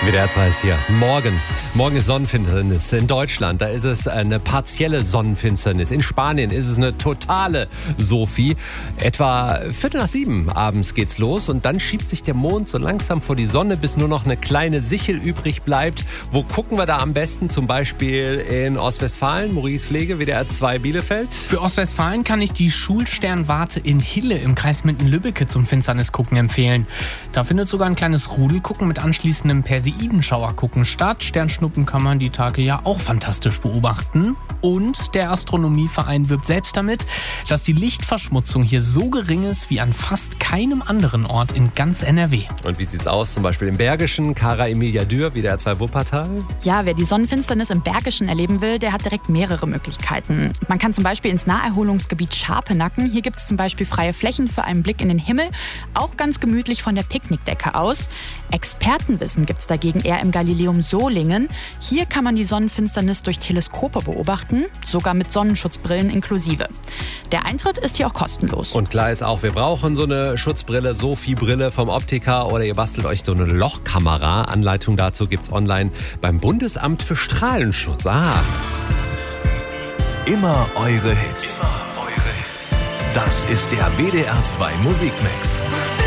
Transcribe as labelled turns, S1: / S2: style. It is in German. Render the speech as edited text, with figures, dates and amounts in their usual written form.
S1: WDR 2 ist hier. Morgen ist Sonnenfinsternis in Deutschland. Da ist es eine partielle Sonnenfinsternis. In Spanien ist es eine totale Sophie. Etwa 6:45 abends geht's los und dann schiebt sich der Mond so langsam vor die Sonne, bis nur noch eine kleine Sichel übrig bleibt. Wo gucken wir da am besten? Zum Beispiel in Ostwestfalen. Maurice Pflege, WDR 2 Bielefeld.
S2: Für Ostwestfalen kann ich die Schulsternwarte in Hille im Kreis Minden-Lübbecke zum Finsternisgucken empfehlen. Da findet sogar ein kleines Rudelgucken mit anschließendem Perseidenschauergucken statt. Sternschnuppen kann man die Tage ja auch fantastisch beobachten. Und der Astronomieverein wirbt selbst damit, dass die Lichtverschmutzung hier so gering ist wie an fast keinem anderen Ort in ganz NRW.
S1: Und wie sieht's aus zum Beispiel im Bergischen? Cara Emilia Dürr, WDR 2 Wuppertal.
S3: Ja, wer die Sonnenfinsternis im Bergischen erleben will, der hat direkt mehrere Möglichkeiten. Man kann zum Beispiel ins Naherholungsgebiet Scharpenacken. Hier gibt es zum Beispiel freie Flächen für einen Blick in den Himmel. Auch ganz gemütlich von der Picknickdecke aus. Expertenwissen gibt es dagegen eher im Galileum Solingen. Hier kann man die Sonnenfinsternis durch Teleskope beobachten, sogar mit Sonnenschutzbrillen inklusive. Der Eintritt ist hier auch kostenlos.
S1: Und klar ist auch, wir brauchen so eine Schutzbrille, Sophie-Brille vom Optiker oder ihr bastelt euch so eine Lochkamera. Anleitung dazu gibt's online beim Bundesamt für Strahlenschutz.
S4: Immer eure Hits. Das ist der WDR 2 Musikmix.